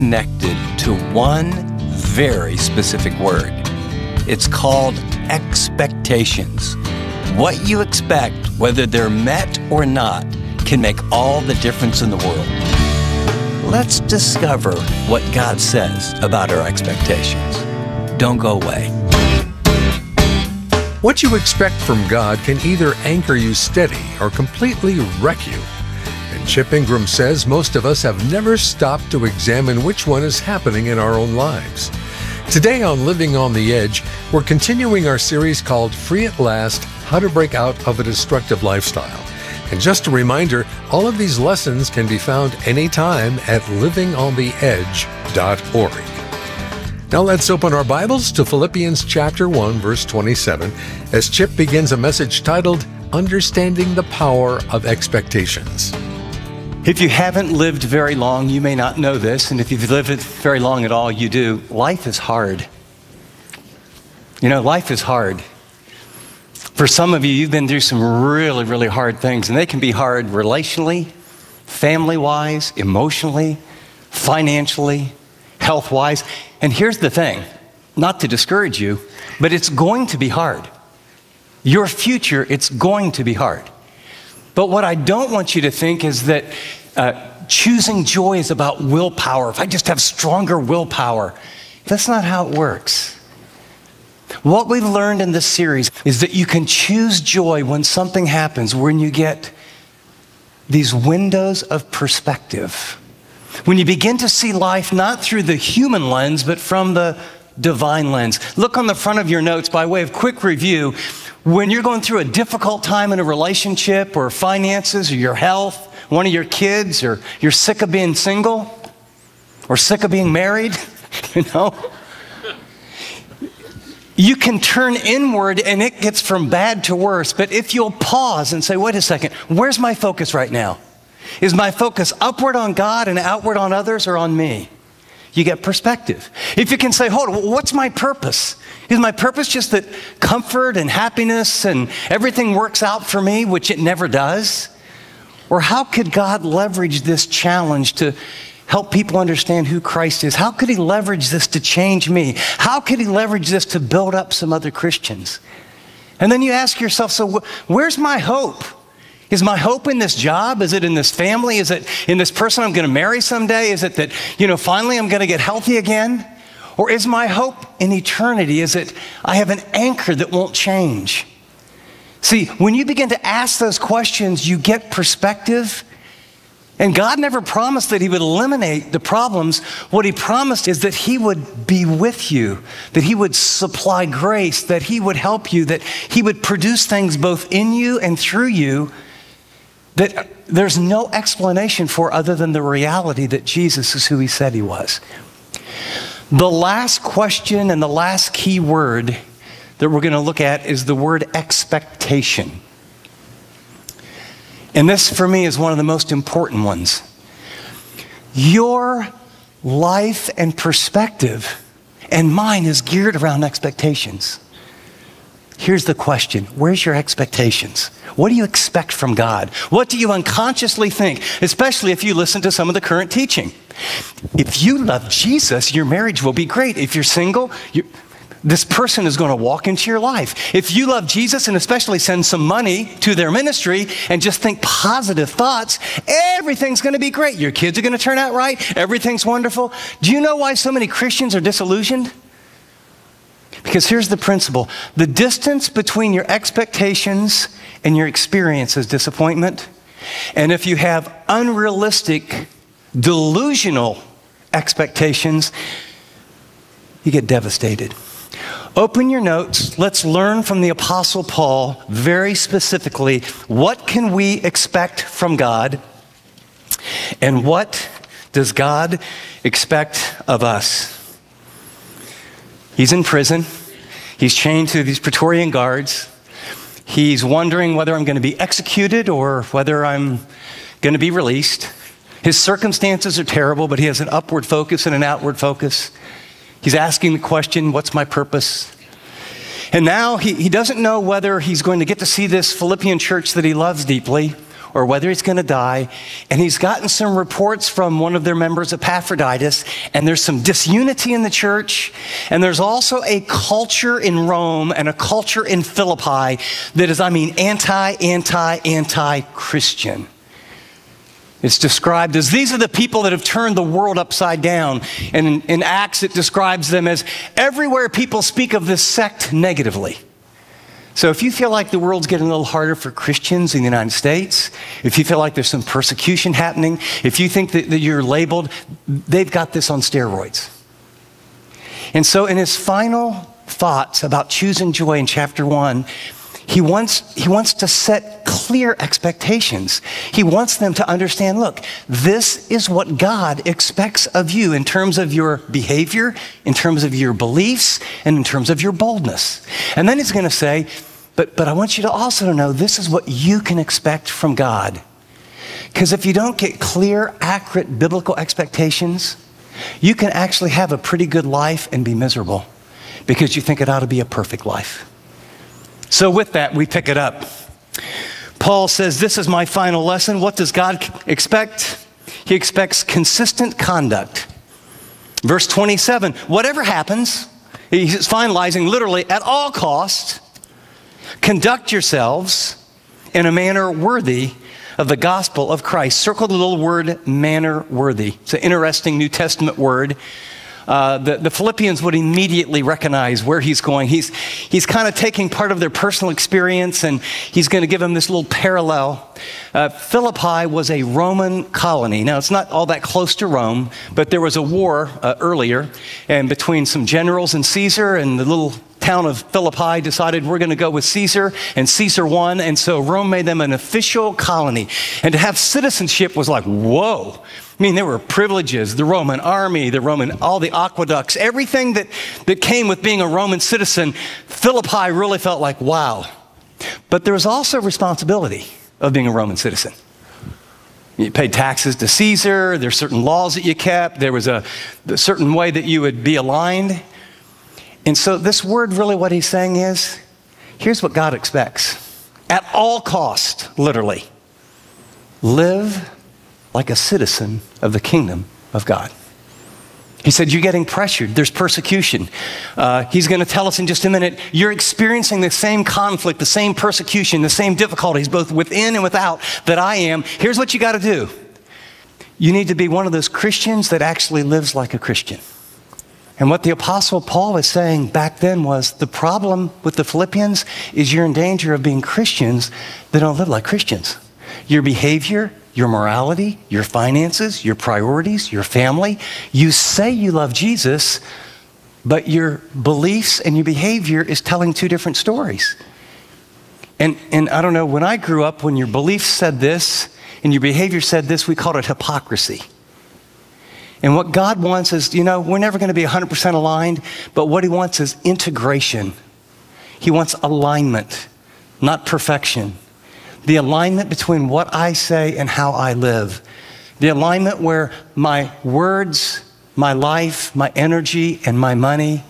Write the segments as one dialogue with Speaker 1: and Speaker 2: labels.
Speaker 1: connected to one very specific word. It's called expectations. What you expect, whether they're met or not, can make all the difference in the world. Let's discover what God says about our expectations. Don't go away.
Speaker 2: What you expect from God can either anchor you steady or completely wreck you. And Chip Ingram says most of us have never stopped to examine which one is happening in our own lives. Today on Living on the Edge, we're continuing our series called Free at Last, How to Break Out of a Destructive Lifestyle. And just a reminder, all of these lessons can be found anytime at livingontheedge.org. Now let's open our Bibles to Philippians chapter 1, verse 27, as Chip begins a message titled, Understanding the Power of Expectations.
Speaker 1: If you haven't lived very long, you may not know this, and if you've lived very long at all, you do. Life is hard. You know, life is hard. For some of you, you've been through some really, really hard things, and they can be hard relationally, family-wise, emotionally, financially, health-wise. And here's the thing, not to discourage you, but it's going to be hard. Your future, it's going to be hard. But what I don't want you to think is that choosing joy is about willpower. If I just have stronger willpower, that's not how it works. What we've learned in this series is that you can choose joy when something happens, when you get these windows of perspective. When you begin to see life not through the human lens, but from the divine lens. Look on the front of your notes by way of quick review. When you're going through a difficult time in a relationship or finances or your health, one of your kids, or you're sick of being single or sick of being married, you know, you can turn inward and it gets from bad to worse. But if you'll pause and say, wait a second, where's my focus right now? Is my focus upward on God and outward on others or on me? You get perspective. If you can say, hold on, what's my purpose? Is my purpose just that comfort and happiness and everything works out for me, which it never does? Or how could God leverage this challenge to help people understand who Christ is? How could he leverage this to change me? How could he leverage this to build up some other Christians? And then you ask yourself, so where's my hope? Is my hope in this job? Is it in this family? Is it in this person I'm going to marry someday? Is it that, finally I'm going to get healthy again? Or is my hope in eternity? Is it I have an anchor that won't change? See, when you begin to ask those questions, you get perspective. And God never promised that he would eliminate the problems. What he promised is that he would be with you, that he would supply grace, that he would help you, that he would produce things both in you and through you that there's no explanation for other than the reality that Jesus is who he said he was. The last question and the last key word that we're going to look at is the word expectation. And this, for me, is one of the most important ones. Your life and perspective and mine is geared around expectations. Here's the question. Where's your expectations? What do you expect from God? What do you unconsciously think? Especially if you listen to some of the current teaching. If you love Jesus, your marriage will be great. If you're single, this person is going to walk into your life. If you love Jesus and especially send some money to their ministry and just think positive thoughts, everything's going to be great. Your kids are going to turn out right. Everything's wonderful. Do you know why so many Christians are disillusioned? Because here's the principle. The distance between your expectations and your experience is disappointment. And if you have unrealistic, delusional expectations, you get devastated. Open your notes. Let's learn from the Apostle Paul very specifically, what can we expect from God? And what does God expect of us? He's in prison. He's chained to these Praetorian guards. He's wondering whether I'm going to be executed or whether I'm going to be released. His circumstances are terrible, but he has an upward focus and an outward focus. He's asking the question, what's my purpose? And now he doesn't know whether he's going to get to see this Philippian church that he loves deeply, or whether he's going to die. And he's gotten some reports from one of their members, Epaphroditus, and there's some disunity in the church. And there's also a culture in Rome and a culture in Philippi that is, anti-Christian. It's described as these are the people that have turned the world upside down. And in Acts, it describes them as everywhere people speak of this sect negatively. So if you feel like the world's getting a little harder for Christians in the United States, if you feel like there's some persecution happening, if you think that you're labeled, they've got this on steroids. And so in his final thoughts about choosing joy in chapter 1, he wants to set clear expectations. He wants them to understand, look, this is what God expects of you in terms of your behavior, in terms of your beliefs, and in terms of your boldness. And then he's going to say, but I want you to also know this is what you can expect from God. Because if you don't get clear, accurate biblical expectations, you can actually have a pretty good life and be miserable because you think it ought to be a perfect life. So with that, we pick it up. Paul says, this is my final lesson. What does God expect? He expects consistent conduct. Verse 27, whatever happens, he's finalizing literally at all costs, conduct yourselves in a manner worthy of the gospel of Christ. Circle the little word manner worthy. It's an interesting New Testament word. The Philippians would immediately recognize where he's going. He's kind of taking part of their personal experience and he's going to give them this little parallel. Philippi was a Roman colony. Now, it's not all that close to Rome, but there was a war earlier and between some generals and Caesar, and the little town of Philippi decided we're going to go with Caesar, and Caesar won, and so Rome made them an official colony. And to have citizenship was like, whoa. I mean, there were privileges, the Roman army, all the aqueducts, everything that came with being a Roman citizen. Philippi really felt like, wow. But there was also responsibility of being a Roman citizen. You paid taxes to Caesar, there's certain laws that you kept, there was a certain way that you would be aligned. And so this word, really what he's saying is, here's what God expects. At all cost, literally, live like a citizen of the kingdom of God. He said, you're getting pressured. There's persecution. He's going to tell us in just a minute, you're experiencing the same conflict, the same persecution, the same difficulties, both within and without, that I am. Here's what you got to do. You need to be one of those Christians that actually lives like a Christian. And what the Apostle Paul was saying back then was the problem with the Philippians is you're in danger of being Christians that don't live like Christians. Your behavior, your morality, your finances, your priorities, your family. You say you love Jesus, but your beliefs and your behavior is telling two different stories. And I don't know, when I grew up, when your beliefs said this and your behavior said this, we called it hypocrisy. And what God wants is, we're never going to be 100% aligned, but what he wants is integration. He wants alignment, not perfection. The alignment between what I say and how I live. The alignment where my words, my life, my energy, and my money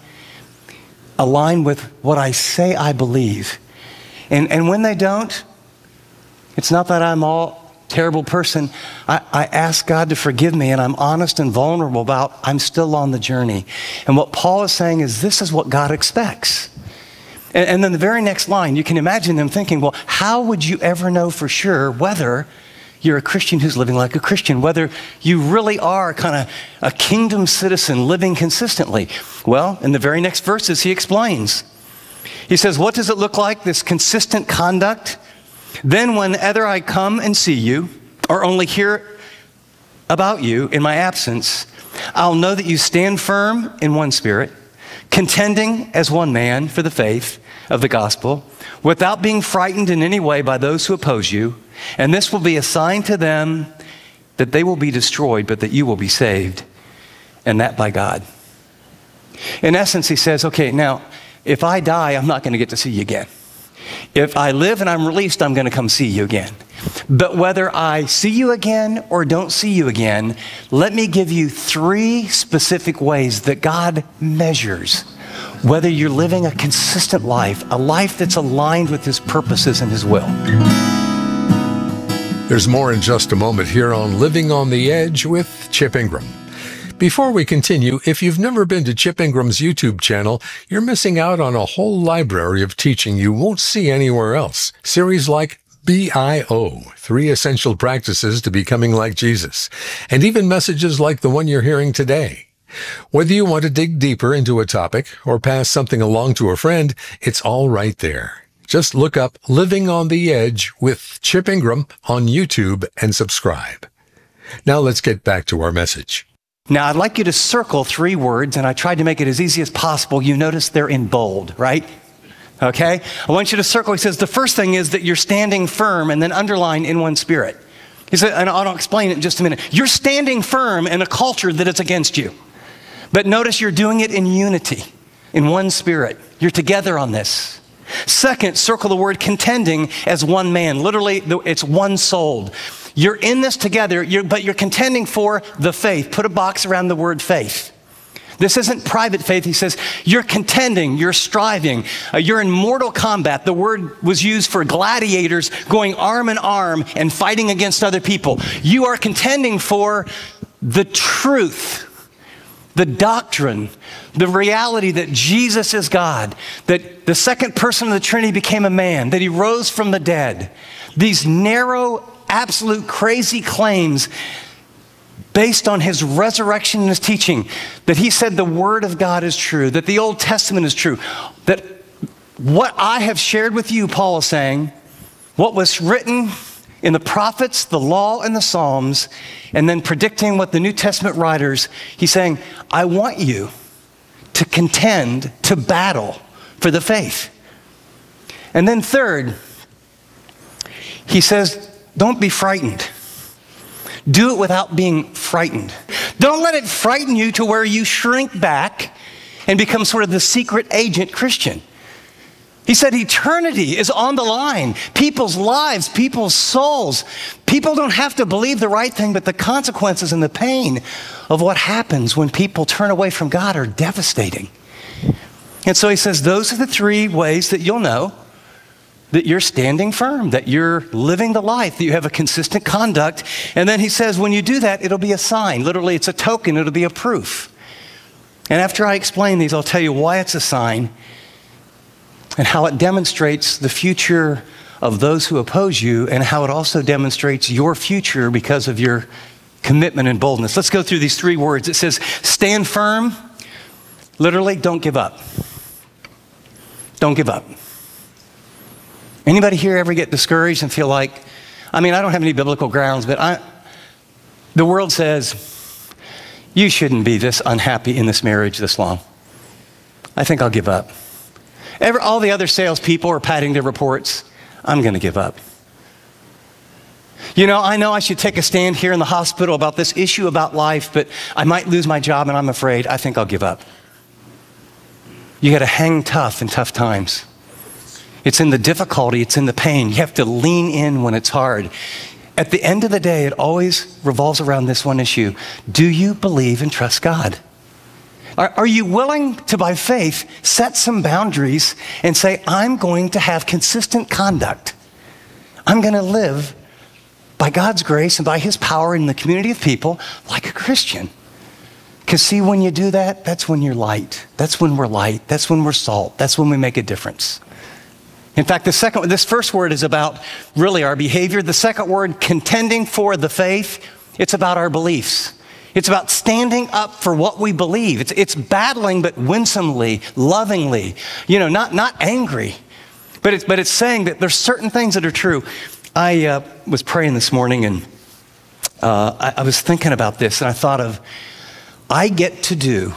Speaker 1: align with what I say I believe. And when they don't, it's not that I'm all terrible person. I ask God to forgive me, and I'm honest and vulnerable about I'm still on the journey. And what Paul is saying is this is what God expects. And then the very next line, you can imagine them thinking, well, how would you ever know for sure whether you're a Christian who's living like a Christian, whether you really are kind of a kingdom citizen living consistently? Well, in the very next verses, he explains. He says, what does it look like, this consistent conduct? Then whenever I come and see you, or only hear about you in my absence, I'll know that you stand firm in one spirit, contending as one man for the faith of the gospel, without being frightened in any way by those who oppose you. And this will be a sign to them that they will be destroyed, but that you will be saved, and that by God. In essence, he says, okay, now, if I die, I'm not going to get to see you again. If I live and I'm released, I'm going to come see you again. But whether I see you again or don't see you again, let me give you 3 specific ways that God measures whether you're living a consistent life, a life that's aligned with his purposes and his will.
Speaker 2: There's more in just a moment here on Living on the Edge with Chip Ingram. Before we continue, if you've never been to Chip Ingram's YouTube channel, you're missing out on a whole library of teaching you won't see anywhere else. Series like BIO, 3 Essential Practices to Becoming Like Jesus, and even messages like the one you're hearing today. Whether you want to dig deeper into a topic or pass something along to a friend, it's all right there. Just look up Living on the Edge with Chip Ingram on YouTube and subscribe. Now let's get back to our message.
Speaker 1: Now, I'd like you to circle 3 words, and I tried to make it as easy as possible. You notice they're in bold, right? Okay? I want you to circle. He says the first thing is that you're standing firm, and then underline in one spirit. He said, and I'll explain it in just a minute. You're standing firm in a culture that is against you. But notice you're doing it in unity, in one spirit. You're together on this. Second, circle the word contending as one man. Literally, it's one souled. You're in this together, but you're contending for the faith. Put a box around the word faith. This isn't private faith. He says, you're contending, you're striving, you're in mortal combat. The word was used for gladiators going arm in arm and fighting against other people. You are contending for the truth, the doctrine, the reality that Jesus is God, that the second person of the Trinity became a man, that he rose from the dead. These narrow, absolute crazy claims based on his resurrection and his teaching, that he said the Word of God is true, that the Old Testament is true, that what I have shared with you, Paul is saying, what was written in the prophets, the law, and the Psalms, and then predicting what the New Testament writers, he's saying, I want you to contend, to battle for the faith. And then third, he says, don't be frightened. Do it without being frightened. Don't let it frighten you to where you shrink back and become sort of the secret agent Christian. He said eternity is on the line. People's lives, people's souls. People don't have to believe the right thing, but the consequences and the pain of what happens when people turn away from God are devastating. And so he says those are the 3 ways that you'll know that you're standing firm, that you're living the life, that you have a consistent conduct. And then he says when you do that, it'll be a sign. Literally, it's a token. It'll be a proof. And after I explain these, I'll tell you why it's a sign and how it demonstrates the future of those who oppose you and how it also demonstrates your future because of your commitment and boldness. Let's go through these 3 words. It says, stand firm. Literally, don't give up. Don't give up. Anybody here ever get discouraged and feel like, I don't have any biblical grounds, but the world says, you shouldn't be this unhappy in this marriage this long. I think I'll give up. All the other salespeople are padding their reports. I'm going to give up. I know I should take a stand here in the hospital about this issue about life, but I might lose my job and I'm afraid. I think I'll give up. You got to hang tough in tough times. It's in the difficulty, it's in the pain. You have to lean in when it's hard. At the end of the day, it always revolves around this one issue. Do you believe and trust God? Are you willing to, by faith, set some boundaries and say, I'm going to have consistent conduct. I'm going to live by God's grace and by his power in the community of people like a Christian. Because see, when you do that, that's when you're light. That's when we're light. That's when we're salt. That's when we make a difference. In fact, this first word is about really our behavior. The second word, contending for the faith, it's about our beliefs. It's about standing up for what we believe. It's battling, but winsomely, lovingly, not angry. But it's saying that there's certain things that are true. I was praying this morning and I was thinking about this and I thought I get to do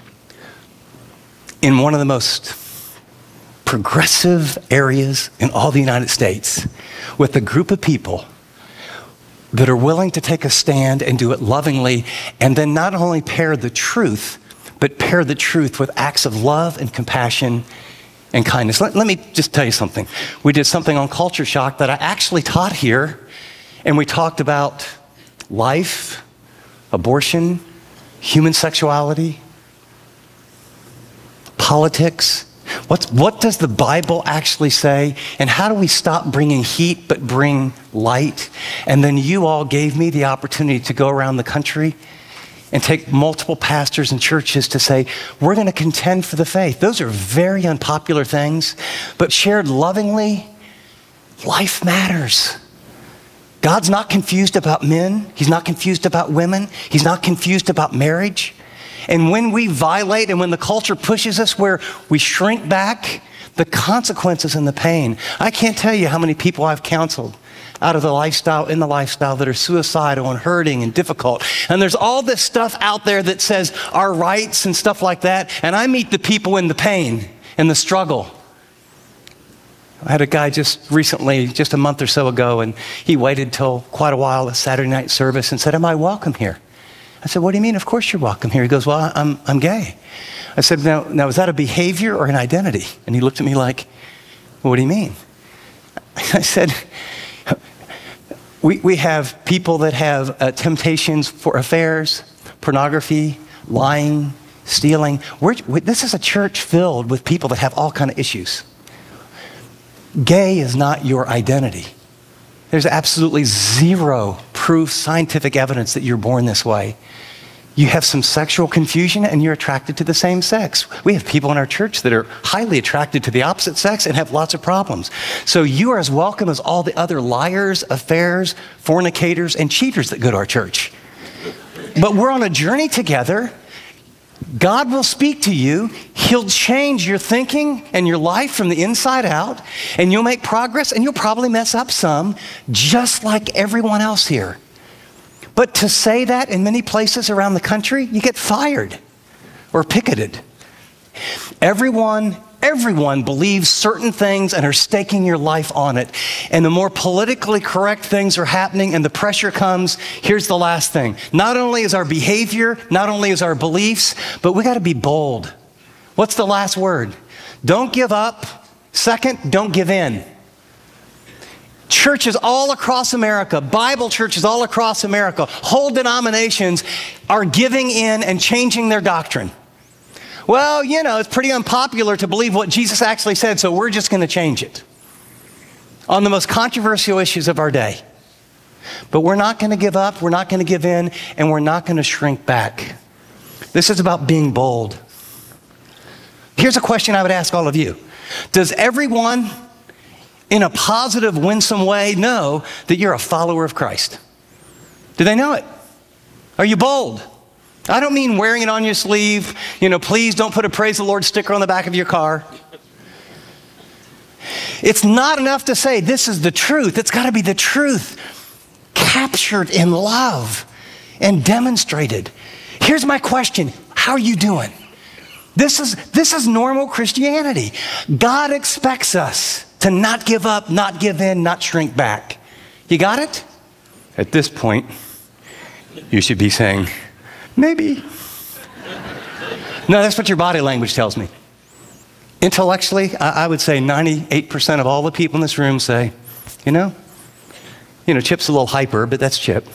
Speaker 1: in one of the most progressive areas in all the United States with a group of people that are willing to take a stand and do it lovingly, and then not only pair the truth, but pair the truth with acts of love and compassion and kindness. Let me just tell you something. We did something on Culture Shock that I actually taught here, and we talked about life, abortion, human sexuality, politics. What does the Bible actually say? And how do we stop bringing heat but bring light? And then you all gave me the opportunity to go around the country and take multiple pastors and churches to say, we're going to contend for the faith. Those are very unpopular things, but shared lovingly, life matters. God's not confused about men. He's not confused about women. He's not confused about marriage. And when we violate and when the culture pushes us where we shrink back, the consequences and the pain. I can't tell you how many people I've counseled out of the lifestyle, that are suicidal and hurting and difficult. And there's all this stuff out there that says our rights and stuff like that. And I meet the people in the pain and the struggle. I had a guy just recently, just a month or so ago, and he waited till quite a while at Saturday night service and said, am I welcome here? I said, what do you mean? Of course you're welcome here. He goes, well, I'm gay. I said, now is that a behavior or an identity? And he looked at me like, well, what do you mean? I said, we have people that have temptations for affairs, pornography, lying, stealing. This is a church filled with people that have all kinds of issues. Gay is not your identity. There's absolutely zero proof, scientific evidence that you're born this way. You have some sexual confusion and you're attracted to the same sex. We have people in our church that are highly attracted to the opposite sex and have lots of problems. So you are as welcome as all the other liars, affairs, fornicators, and cheaters that go to our church. But we're on a journey together. God will speak to you. He'll change your thinking and your life from the inside out, and you'll make progress, and you'll probably mess up some, just like everyone else here. But to say that in many places around the country, you get fired or picketed. Everyone believes certain things and are staking your life on it. And the more politically correct things are happening and the pressure comes, here's the last thing. Not only is our behavior, not only is our beliefs, but we got to be bold. What's the last word? Don't give up. Second, don't give in. Churches all across America, Bible churches all across America, whole denominations are giving in and changing their doctrine. Well, it's pretty unpopular to believe what Jesus actually said, so we're just going to change it on the most controversial issues of our day. But we're not going to give up, we're not going to give in, and we're not going to shrink back. This is about being bold. Here's a question I would ask all of you. Does everyone in a positive, winsome way know that you're a follower of Christ? Do they know it? Are you bold? I don't mean wearing it on your sleeve. Please don't put a praise the Lord sticker on the back of your car. It's not enough to say this is the truth. It's got to be the truth captured in love and demonstrated. Here's my question. How are you doing? This is normal Christianity. God expects us to not give up, not give in, not shrink back. You got it? At this point, you should be saying, maybe. No, that's what your body language tells me. Intellectually, I would say 98% of all the people in this room say, Chip's a little hyper, but that's Chip.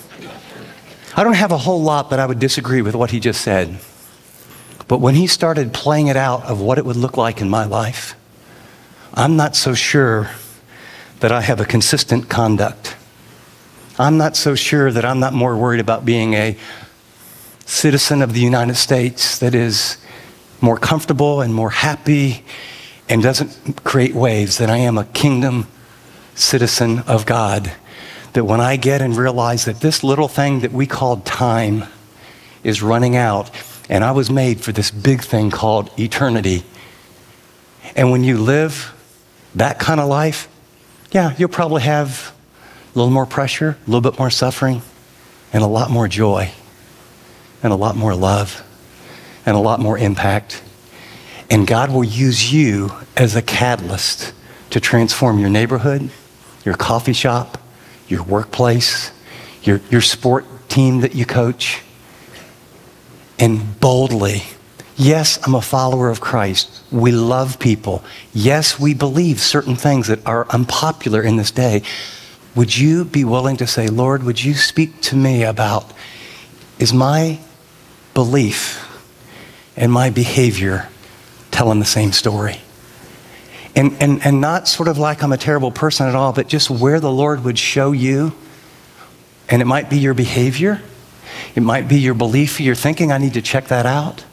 Speaker 1: I don't have a whole lot that I would disagree with what he just said. But when he started playing it out of what it would look like in my life, I'm not so sure that I have a consistent conduct. I'm not so sure that I'm not more worried about being a citizen of the United States that is more comfortable and more happy and doesn't create waves than I am a kingdom citizen of God. That when I get and realize that this little thing that we call time is running out, and I was made for this big thing called eternity. And when you live that kind of life, yeah, you'll probably have a little more pressure, a little bit more suffering, and a lot more joy, and a lot more love, and a lot more impact. And God will use you as a catalyst to transform your neighborhood, your coffee shop, your workplace, your sport team that you coach. And boldly, yes, I'm a follower of Christ. We love people. Yes, we believe certain things that are unpopular in this day. Would you be willing to say, Lord, would you speak to me about, is my belief and my behavior telling the same story? And not sort of like I'm a terrible person at all, but just where the Lord would show you. And it might be your behavior. It might be your belief, your thinking. I need to check that out.